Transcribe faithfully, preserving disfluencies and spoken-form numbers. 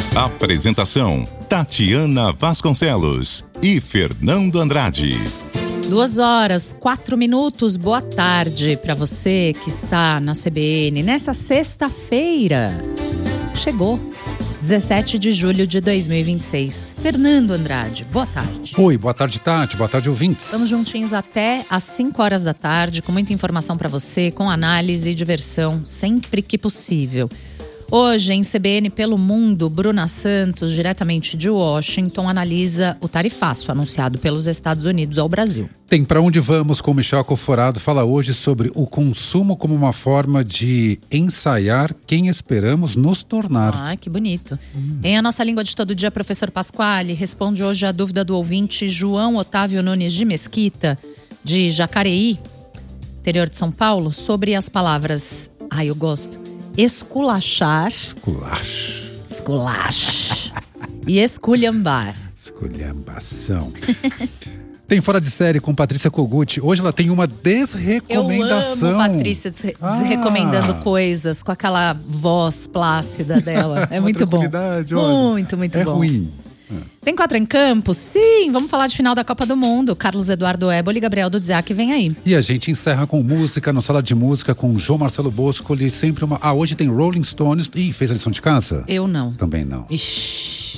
Apresentação: Tatiana Vasconcelos e Fernando Andrade. Duas horas, quatro minutos, boa tarde para você que está na C B N nessa sexta-feira. Chegou, dezessete de julho de dois mil e vinte e seis. Fernando Andrade, boa tarde. Oi, boa tarde, Tati, boa tarde, ouvintes. Estamos juntinhos até às cinco horas da tarde, com muita informação para você, com análise e diversão, sempre que possível. Hoje, em C B N Pelo Mundo, Bruna Santos, diretamente de Washington, analisa o tarifaço anunciado pelos Estados Unidos ao Brasil. Tem Pra Onde Vamos com Michel Coforado, fala hoje sobre o consumo como uma forma de ensaiar quem esperamos nos tornar. Ah, que bonito. Hum. Em A Nossa Língua de Todo Dia, professor Pasquale responde hoje a dúvida do ouvinte João Otávio Nunes de Mesquita, de Jacareí, interior de São Paulo, sobre as palavras, ai, ah, eu gosto, esculachar, esculacho, esculacho e esculhambar. Esculhambação. Tem Fora de Série com Patrícia Kogut. Hoje ela tem uma desrecomendação. Eu amo Patrícia des- ah. desrecomendando coisas com aquela voz plácida dela. É muito bom. Muito, muito é bom. É ruim. Tem quatro em campo? Sim, vamos falar de final da Copa do Mundo. Carlos Eduardo Éboli e Gabriel Dudziak vem aí. E a gente encerra com música, no Sala de Música, com João Marcelo Boscoli. Sempre uma... Ah, hoje tem Rolling Stones. Ih, fez a lição de casa? Eu não. Também não. Ixi.